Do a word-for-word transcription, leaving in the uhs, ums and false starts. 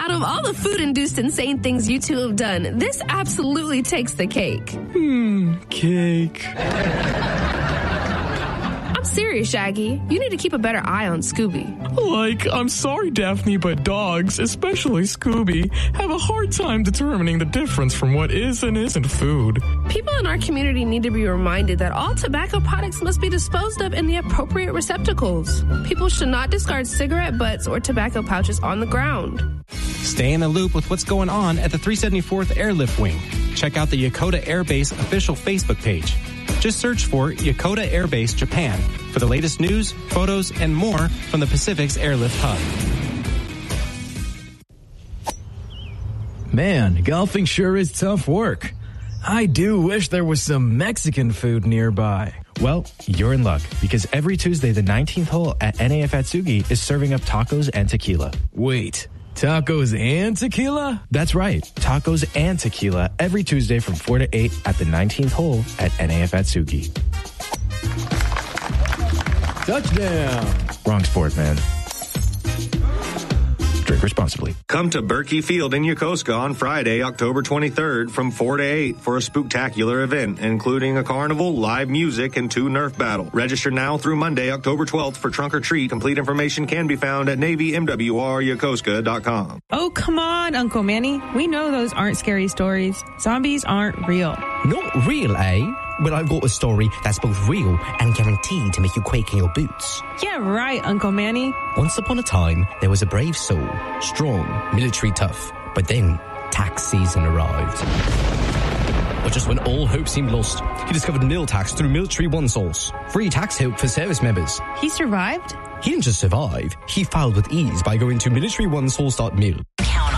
Out of all the food-induced insane things you two have done, this absolutely takes the cake. Hmm, cake. I'm serious, Shaggy. You need to keep a better eye on Scooby. Like, I'm sorry, Daphne, but dogs, especially Scooby, have a hard time determining the difference from what is and isn't food. People in our community need to be reminded that all tobacco products must be disposed of in the appropriate receptacles. People should not discard cigarette butts or tobacco pouches on the ground. Stay in the loop with what's going on at the three seventy-fourth Airlift Wing. Check out the Yokota Air Base official Facebook page. Just search for Yokota Air Base Japan for the latest news, photos, and more from the Pacific's Airlift Hub. Man, golfing sure is tough work. I do wish there was some Mexican food nearby. Well, you're in luck, because every Tuesday the nineteenth hole at N A F Atsugi is serving up tacos and tequila. Wait, tacos and tequila? That's right, tacos and tequila every Tuesday from four to eight at the nineteenth hole at N A F Atsugi. Touchdown! Wrong sport, man. Drink responsibly. Come to Berkey Field in Yokosuka on Friday, October twenty-third from four to eight for a spooktacular event, including a carnival, live music, and two Nerf battle. Register now through Monday, October twelfth for Trunk or Treat. Complete information can be found at Navy M W R Yokosuka dot com. Oh, come on, Uncle Manny. We know those aren't scary stories. Zombies aren't real. Not real, eh? Well, I've got a story that's both real and guaranteed to make you quake in your boots. Yeah, right, Uncle Manny. Once upon a time, there was a brave soul, strong, military tough. But then, tax season arrived. But just when all hope seemed lost, he discovered nil tax through Military One Source. Free tax help for service members. He survived? He didn't just survive, he filed with ease by going to military one source dot mil.